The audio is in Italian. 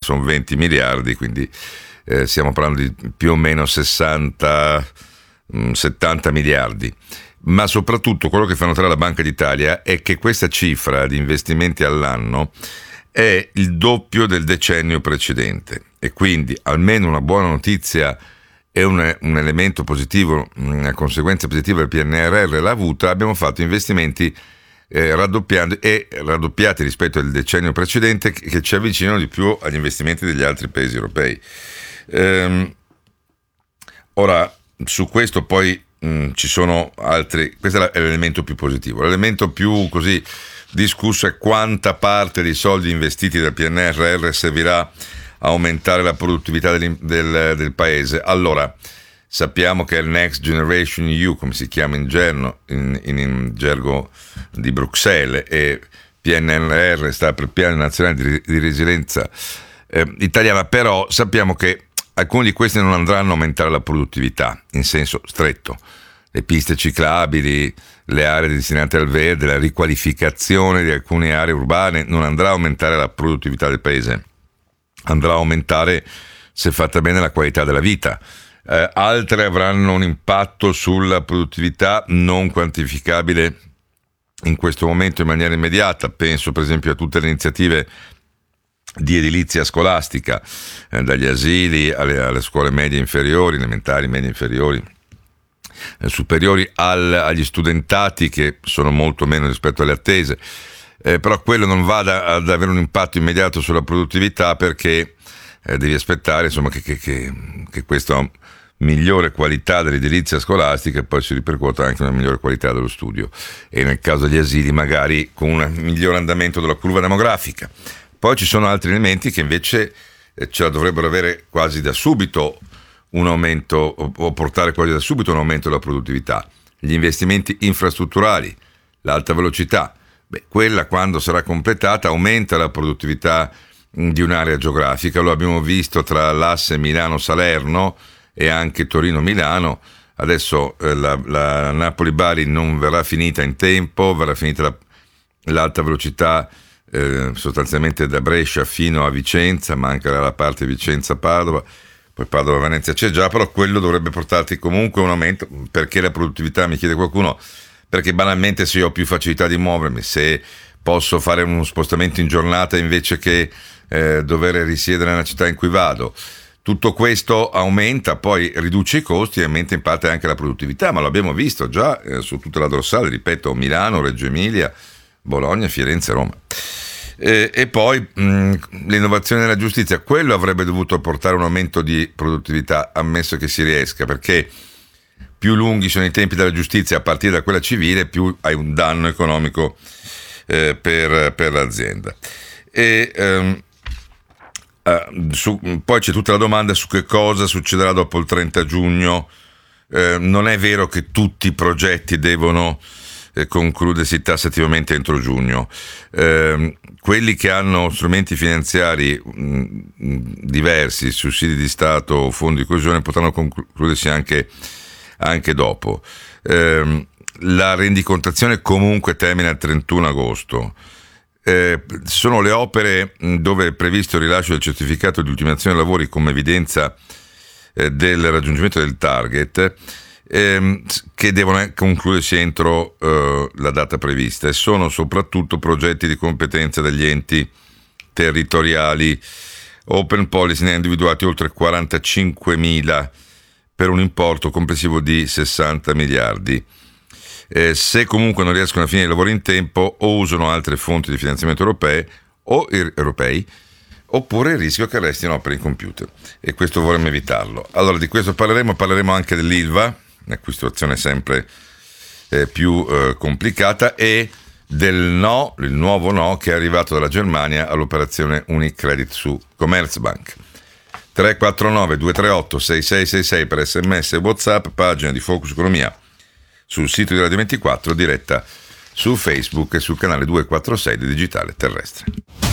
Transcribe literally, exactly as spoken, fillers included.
sono venti miliardi, quindi eh, stiamo parlando di più o meno sessanta settanta miliardi. Ma soprattutto quello che fa notare la Banca d'Italia è che questa cifra di investimenti all'anno è il doppio del decennio precedente, e quindi almeno una buona notizia e un, un elemento positivo, una conseguenza positiva del P N R R l'ha avuta. Abbiamo fatto investimenti eh, raddoppiando e raddoppiati rispetto al decennio precedente, che, che ci avvicinano di più agli investimenti degli altri paesi europei. Ehm, ora su questo poi mh, ci sono altri, questo è l'elemento più positivo. L'elemento più così discusso è quanta parte dei soldi investiti dal P N R R servirà a aumentare la produttività del, del, del paese. Allora, sappiamo che il Next Generation E U, come si chiama in, gerno, in, in, in gergo di Bruxelles, e P N R R sta per Piano Nazionale di, di Resilienza eh, Italiana, però sappiamo che alcuni di questi non andranno a aumentare la produttività in senso stretto. Le piste ciclabili, le aree destinate al verde, la riqualificazione di alcune aree urbane non andrà a aumentare la produttività del paese, andrà a aumentare, se fatta bene, la qualità della vita. Eh, altre avranno un impatto sulla produttività non quantificabile in questo momento in maniera immediata. Penso per esempio a tutte le iniziative di edilizia scolastica, eh, dagli asili alle, alle scuole medie inferiori, elementari, medie inferiori, eh, superiori, al, agli studentati, che sono molto meno rispetto alle attese. Eh, però quello non va da, ad avere un impatto immediato sulla produttività, perché eh, devi aspettare insomma che, che, che, che questa migliore qualità dell'edilizia scolastica poi si ripercuota anche una migliore qualità dello studio, e nel caso degli asili magari con un migliore andamento della curva demografica. Poi ci sono altri elementi che invece eh, ce la dovrebbero avere quasi da subito un aumento, o, o portare quasi da subito un aumento della produttività. Gli investimenti infrastrutturali, l'alta velocità. Beh, quella, quando sarà completata, aumenta la produttività di un'area geografica. Lo abbiamo visto tra l'asse Milano-Salerno e anche Torino-Milano. Adesso eh, la, la Napoli-Bari non verrà finita in tempo, verrà finita la, l'alta velocità eh, sostanzialmente da Brescia fino a Vicenza, mancherà la parte Vicenza-Padova, poi Padova-Venezia c'è già, però quello dovrebbe portarti comunque un aumento. Perché la produttività, mi chiede qualcuno? Perché banalmente, se io ho più facilità di muovermi, se posso fare uno spostamento in giornata invece che eh, dover risiedere nella città in cui vado, tutto questo aumenta, poi riduce i costi e aumenta in parte anche la produttività. Ma lo abbiamo visto già eh, su tutta la dorsale, ripeto, Milano, Reggio Emilia, Bologna, Firenze, Roma. E, e poi mh, l'innovazione della giustizia, quello avrebbe dovuto portare un aumento di produttività, ammesso che si riesca, perché più lunghi sono i tempi della giustizia a partire da quella civile, più hai un danno economico eh, per, per l'azienda. E ehm, eh, su, poi c'è tutta la domanda su che cosa succederà dopo il trenta giugno. Eh, non è vero che tutti i progetti devono eh, concludersi tassativamente entro giugno. Eh, quelli che hanno strumenti finanziari mh, diversi, sussidi di Stato o fondi di coesione, potranno concludersi anche anche dopo. Eh, la rendicontazione comunque termina il trentuno agosto. Eh, sono le opere dove è previsto il rilascio del certificato di ultimazione dei lavori come evidenza eh, del raggiungimento del target, eh, che devono concludersi entro eh, la data prevista, e sono soprattutto progetti di competenza degli enti territoriali. Open Policy ne ha individuati oltre quarantacinquemila per un importo complessivo di sessanta miliardi. Eh, se comunque non riescono a finire i lavori in tempo, o usano altre fonti di finanziamento europee o europei, oppure il rischio che restino opere incompiute, e questo vorremmo evitarlo. Allora, di questo parleremo, parleremo anche dell'Ilva, la cui situazione è sempre eh, più eh, complicata, e del no, il nuovo no che è arrivato dalla Germania all'operazione Unicredit su Commerzbank. tre quattro nove due tre otto sei sei sei sei per sms e WhatsApp, pagina di Focus Economia sul sito di Radio ventiquattro, diretta su Facebook e sul canale duecentoquarantasei di Digitale Terrestre.